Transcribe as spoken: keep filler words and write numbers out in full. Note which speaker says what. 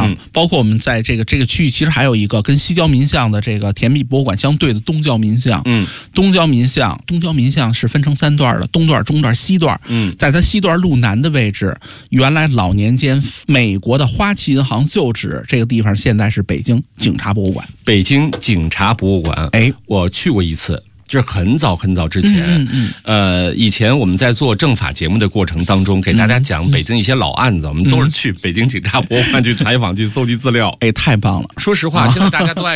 Speaker 1: 嗯，包括我们在这个这个区域，其实还有一个跟西郊民巷的这个田壁博物馆相对的东郊民巷。
Speaker 2: 嗯，
Speaker 1: 东郊民巷，东郊民巷是分成三段的，东段、中段、西段。
Speaker 2: 嗯，
Speaker 1: 在它西段路南的位置，原来老年间美国的花旗银行旧址，这个地方现在是北京警察博物馆。
Speaker 2: 北京警察博物馆，
Speaker 1: 哎，
Speaker 2: 我去过一次。就是很早很早之前，
Speaker 1: 嗯嗯
Speaker 2: 呃，以前我们在做政法节目的过程当中，给大家讲北京一些老案子，嗯、我们都是去北京警察博物馆去采访、去搜集资料。
Speaker 1: 哎，太棒了！
Speaker 2: 说实话，现在大家都爱